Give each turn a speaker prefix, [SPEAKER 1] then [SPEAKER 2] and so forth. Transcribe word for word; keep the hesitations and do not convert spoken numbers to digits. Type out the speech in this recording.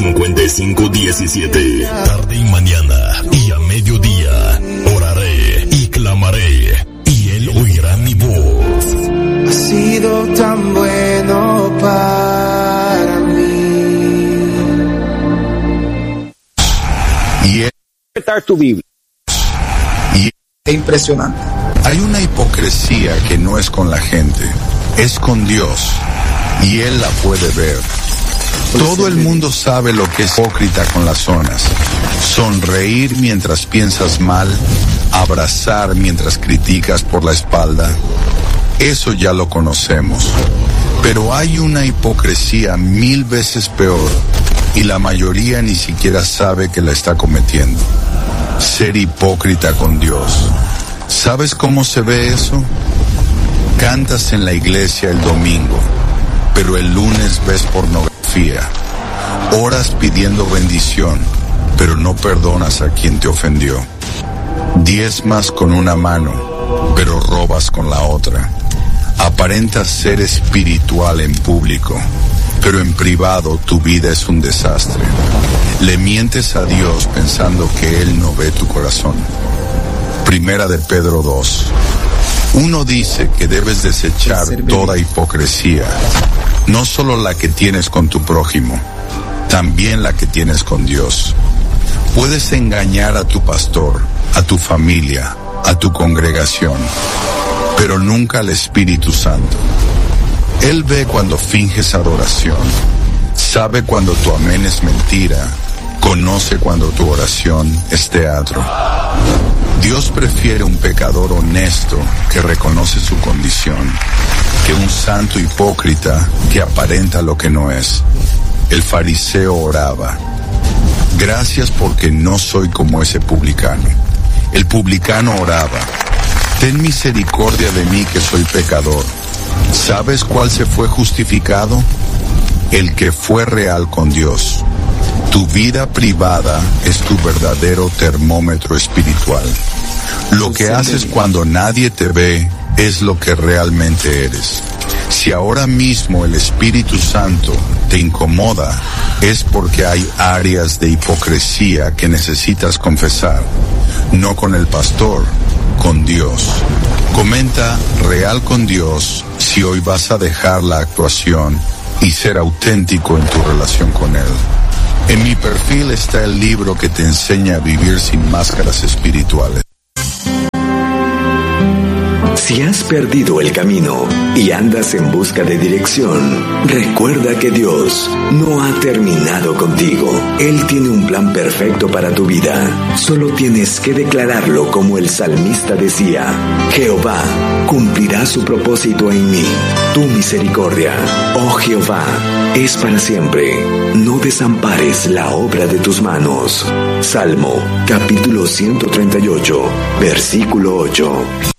[SPEAKER 1] cincuenta y cinco diecisiete. Tarde y mañana y a mediodía oraré y clamaré y él oirá mi voz.
[SPEAKER 2] Ha sido tan bueno para mí.
[SPEAKER 3] Y es tu Biblia. Y
[SPEAKER 4] es impresionante.
[SPEAKER 3] Hay una hipocresía que no es con la gente, es con Dios, y Él la puede ver. Todo el mundo sabe lo que es hipócrita con las zonas. Sonreír mientras piensas mal, abrazar mientras criticas por la espalda. Eso ya lo conocemos. Pero hay una hipocresía mil veces peor, y la mayoría ni siquiera sabe que la está cometiendo. Ser hipócrita con Dios. ¿Sabes cómo se ve eso? Cantas en la iglesia el domingo, pero el lunes ves pornografía. Oras pidiendo bendición, pero no perdonas a quien te ofendió. Diezmas con una mano, pero robas con la otra. Aparentas ser espiritual en público, pero en privado tu vida es un desastre. Le mientes a Dios pensando que Él no ve tu corazón. Primera de Pedro dos. Uno dice que debes desechar toda hipocresía, no solo la que tienes con tu prójimo, también la que tienes con Dios. Puedes engañar a tu pastor, a tu familia, a tu congregación, pero nunca al Espíritu Santo. Él ve cuando finges adoración, sabe cuando tu amén es mentira, conoce cuando tu oración es teatro. Dios prefiere un pecador honesto que reconoce su condición, que un santo hipócrita que aparenta lo que no es. El fariseo oraba: gracias porque no soy como ese publicano. El publicano oraba: ten misericordia de mí que soy pecador. ¿Sabes cuál se fue justificado? El que fue real con Dios. Tu vida privada es tu verdadero termómetro espiritual. Lo que haces cuando nadie te ve es lo que realmente eres. Si ahora mismo el Espíritu Santo te incomoda, es porque hay áreas de hipocresía que necesitas confesar. No con el pastor, con Dios. Comenta Real con Dios si hoy vas a dejar la actuación y ser auténtico en tu relación con Él. En mi perfil está el libro que te enseña a vivir sin máscaras espirituales.
[SPEAKER 5] Si has perdido el camino y andas en busca de dirección, recuerda que Dios no ha terminado contigo. Él tiene un plan perfecto para tu vida. Solo tienes que declararlo como el salmista decía: Jehová cumplirá su propósito en mí. Tu misericordia, oh Jehová, es para siempre. No desampares la obra de tus manos. Salmo, capítulo ciento treinta y ocho, versículo ocho.